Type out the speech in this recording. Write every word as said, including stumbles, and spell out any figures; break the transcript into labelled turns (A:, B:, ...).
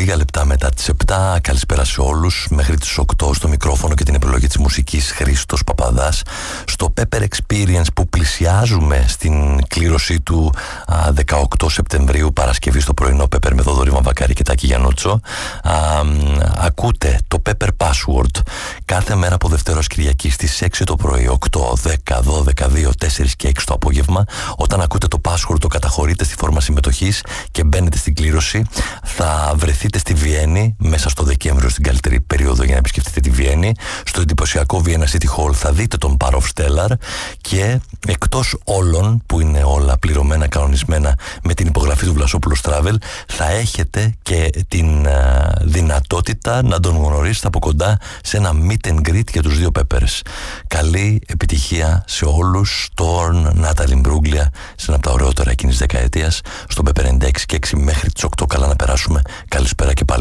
A: Λίγα λεπτά μετά τις επτά, καλησπέρα σε όλους. Μέχρι τις οκτώ στο μικρόφωνο και την επιλογή της μουσικής Χρήστος Παπαδάς. Στο Pepper Experience που πλησιάζουμε στην κλήρωσή του α, δεκαοκτώ Σεπτεμβρίου, Παρασκευή στο πρωινό, Pepper με Θοδωρή Μαβακάρη και Τάκη Γιαννούτσο. Α, ακούτε το Pepper Password κάθε μέρα από Δευτέρα ως Κυριακή στις έξι το πρωί, οκτώ, δέκα, δώδεκα, δύο, τέσσερα και έξι το απόγευμα. Όταν ακούτε το password, το καταχωρείτε στη φόρμα συμμετοχής και μπαίνετε στην κλήρωση. Θα βρεθείτε στη Βιέννη μέσα στο Δεκέμβριο, στην καλύτερη περίοδο για να επισκεφτείτε τη Βιέννη. Στο εντυπωσιακό Vienna City Hall θα δείτε τον Par of Stellar και εκτός όλων που είναι όλα πληρωμένα, κανονισμένα με την υπογραφή του Βλασόπουλος Travel, θα έχετε και την α, δυνατότητα να τον γνωρίσετε από κοντά σε ένα meet and greet για τους δύο Peppers. Καλή επιτυχία σε όλους. Τον Νάταλι Μπρούγκλια σε ένα από τα ωραιότερα εκείνης δεκαετίας, στον Pepper ενενήντα έξι και έξι μέχρι τις οκτώ. Καλά να περάσουμε. Καλησπέρα και